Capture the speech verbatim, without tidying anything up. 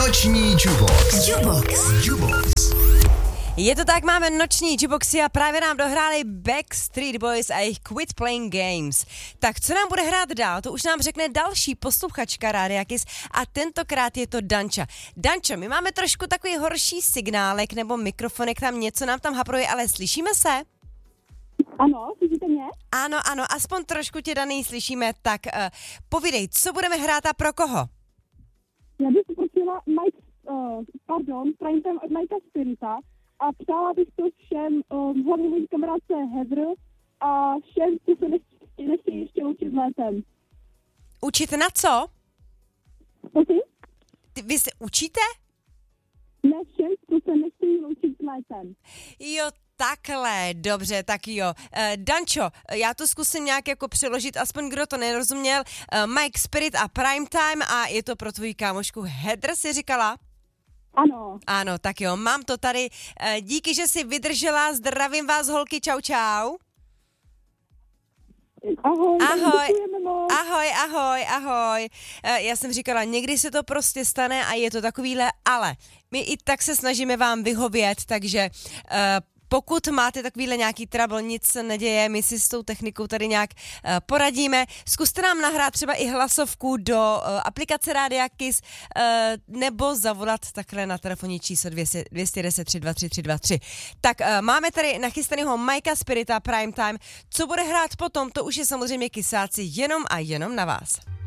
Noční Jubox. Jubox. Jubox. Je to tak, máme noční Juboxy a právě nám dohráli Backstreet Boys a jejich Quit Playing Games. Tak co nám bude hrát dál, to už nám řekne další posluchačka Rádia Kiss a tentokrát je to Danča. Dančo, my máme trošku takový horší signálek nebo mikrofonek, tam něco nám tam hapruje, ale slyšíme se? Ano, slyšíte mě? Ano, ano, aspoň trošku tě daný slyšíme, tak uh, povídej, co budeme hrát a pro koho? Já bych poprosila Mike, uh, pardon, Primetime od Mikea Spirita a přála bych to všem, uh, hlavně mojí kamarádce Heather a všem, co se nechtějí, nechtějí ještě učit létem. Učit na co? Prosím? Ty, vy se učíte? Ne všem, co se nechtějí učit létem. Jo, takhle, dobře, tak jo. Uh, Dančo, já to zkusím nějak jako přeložit, aspoň kdo to nerozuměl. Uh, Mike Spirit a Primetime a je to pro tvoji kámošku Heather, si říkala? Ano. Ano, tak jo, mám to tady. Uh, díky, že jsi vydržela, zdravím vás holky, čau čau. Ahoj, ahoj, moc. ahoj, ahoj, ahoj. Uh, já jsem říkala, někdy se to prostě stane a je to takovýhle, ale my i tak se snažíme vám vyhovět, takže uh, pokud máte takovýhle nějaký trouble, nic se neděje, my si s tou technikou tady nějak uh, poradíme. Zkuste nám nahrát třeba i hlasovku do uh, aplikace Rádia Kiss uh, nebo zavolat takhle na telefonní číslo dvě jedna nula tři dva tři tři dva tři. Tak uh, máme tady nachystanýho Mikea Spirita Primetime. Co bude hrát potom, to už je samozřejmě Kissáci jenom a jenom na vás.